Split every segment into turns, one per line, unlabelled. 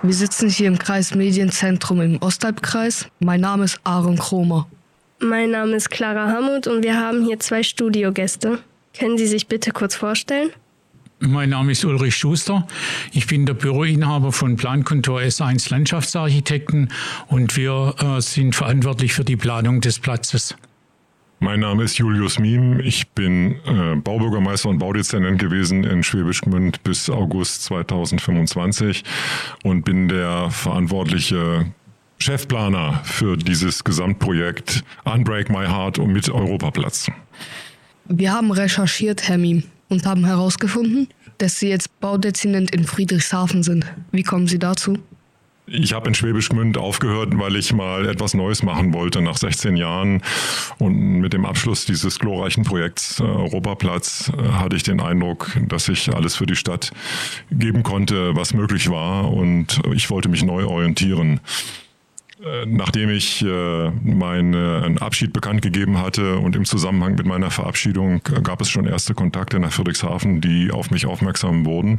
Wir sitzen hier im Kreis Medienzentrum im Ostalbkreis. Mein Name ist Aaron Kromer.
Mein Name ist Clara Hammut und wir haben hier 2 Studiogäste. Können Sie sich bitte kurz vorstellen?
Mein Name ist Ulrich Schuster. Ich bin der Büroinhaber von Plankontor S1 Landschaftsarchitekten und wir sind verantwortlich für die Planung des Platzes.
Mein Name ist Julius Miem. Ich bin Baubürgermeister und Baudezernent gewesen in Schwäbisch Gmünd bis August 2025 und bin der verantwortliche Chefplaner für dieses Gesamtprojekt Unbreak My Heart und mit Europaplatz.
Wir haben recherchiert, Herr Miem, und haben herausgefunden, dass Sie jetzt Baudezernent in Friedrichshafen sind. Wie kommen Sie dazu?
Ich habe in Schwäbisch Gmünd aufgehört, weil ich mal etwas Neues machen wollte nach 16 Jahren. Und mit dem Abschluss dieses glorreichen Projekts Europaplatz hatte ich den Eindruck, dass ich alles für die Stadt geben konnte, was möglich war. Und ich wollte mich neu orientieren. Nachdem ich meinen Abschied bekannt gegeben hatte und im Zusammenhang mit meiner Verabschiedung gab es schon erste Kontakte nach Friedrichshafen, die auf mich aufmerksam wurden.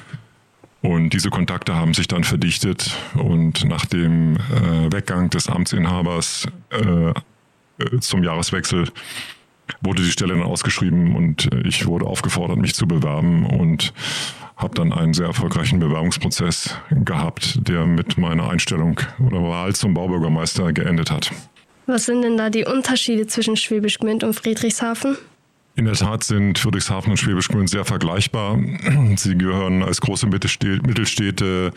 Und diese Kontakte haben sich dann verdichtet und nach dem Weggang des Amtsinhabers zum Jahreswechsel wurde die Stelle dann ausgeschrieben und ich wurde aufgefordert, mich zu bewerben und habe dann einen sehr erfolgreichen Bewerbungsprozess gehabt, der mit meiner Einstellung oder Wahl zum Baubürgermeister geendet hat.
Was sind denn da die Unterschiede zwischen Schwäbisch Gmünd und Friedrichshafen?
In der Tat sind Friedrichshafen und Schwäbisch Gmünd sehr vergleichbar. Sie gehören als große Mittelstädte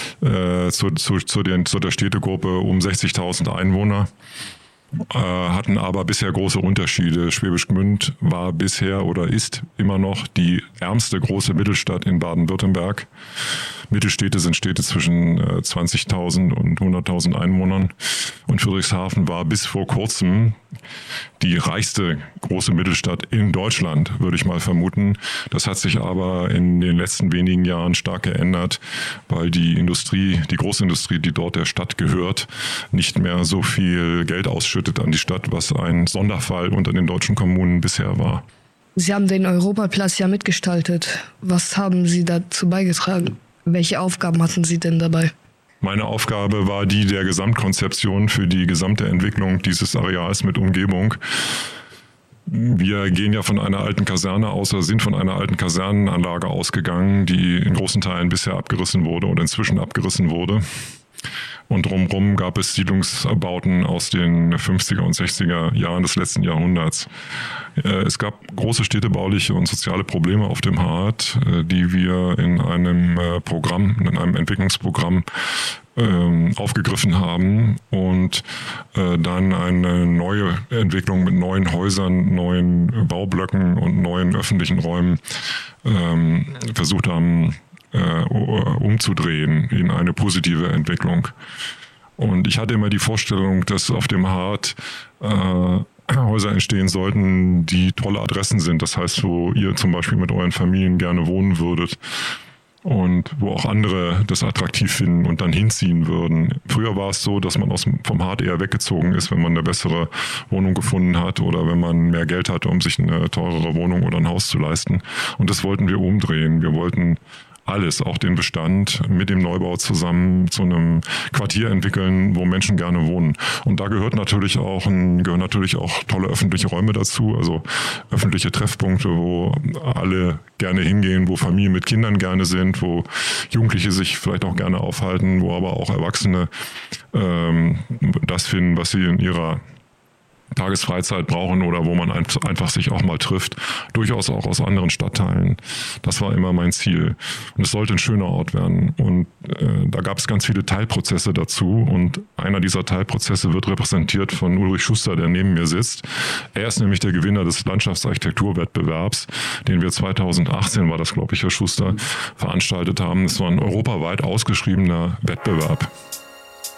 zu der Städtegruppe um 60.000 Einwohner, hatten aber bisher große Unterschiede. Schwäbisch Gmünd war bisher oder ist immer noch die ärmste große Mittelstadt in Baden-Württemberg. Mittelstädte sind Städte zwischen 20.000 und 100.000 Einwohnern. Und Friedrichshafen war bis vor kurzem die reichste große Mittelstadt in Deutschland, würde ich mal vermuten. Das hat sich aber in den letzten wenigen Jahren stark geändert, weil die Großindustrie, die dort der Stadt gehört, nicht mehr so viel Geld ausschüttet an die Stadt, was ein Sonderfall unter den deutschen Kommunen bisher war.
Sie haben den Europaplatz ja mitgestaltet. Was haben Sie dazu beigetragen? Welche Aufgaben hatten Sie denn dabei?
Meine Aufgabe war die der Gesamtkonzeption für die gesamte Entwicklung dieses Areals mit Umgebung. Wir gehen ja von einer alten Kaserne aus oder sind von einer alten Kasernenanlage ausgegangen, die in großen Teilen bisher abgerissen wurde oder inzwischen abgerissen wurde. Und drumherum gab es Siedlungsbauten aus den 50er und 60er Jahren des letzten Jahrhunderts. Es gab große städtebauliche und soziale Probleme auf dem Hart, die wir in einem Entwicklungsprogramm aufgegriffen haben und dann eine neue Entwicklung mit neuen Häusern, neuen Baublöcken und neuen öffentlichen Räumen versucht haben, umzudrehen in eine positive Entwicklung. Und ich hatte immer die Vorstellung, dass auf dem Hart Häuser entstehen sollten, die tolle Adressen sind. Das heißt, wo ihr zum Beispiel mit euren Familien gerne wohnen würdet und wo auch andere das attraktiv finden und dann hinziehen würden. Früher war es so, dass man vom Hart eher weggezogen ist, wenn man eine bessere Wohnung gefunden hat oder wenn man mehr Geld hatte, um sich eine teurere Wohnung oder ein Haus zu leisten. Und das wollten wir umdrehen. Wir wollten alles, auch den Bestand mit dem Neubau zusammen zu einem Quartier entwickeln, wo Menschen gerne wohnen. Und da gehören natürlich auch tolle öffentliche Räume dazu, also öffentliche Treffpunkte, wo alle gerne hingehen, wo Familien mit Kindern gerne sind, wo Jugendliche sich vielleicht auch gerne aufhalten, wo aber auch Erwachsene das finden, was sie in ihrer Tagesfreizeit brauchen oder wo man einfach sich auch mal trifft, durchaus auch aus anderen Stadtteilen. Das war immer mein Ziel. Und es sollte ein schöner Ort werden. Und da gab es ganz viele Teilprozesse dazu. Und einer dieser Teilprozesse wird repräsentiert von Ulrich Schuster, der neben mir sitzt. Er ist nämlich der Gewinner des Landschaftsarchitekturwettbewerbs, den wir 2018, war das glaube ich, Herr Schuster, veranstaltet haben. Es war ein europaweit ausgeschriebener Wettbewerb.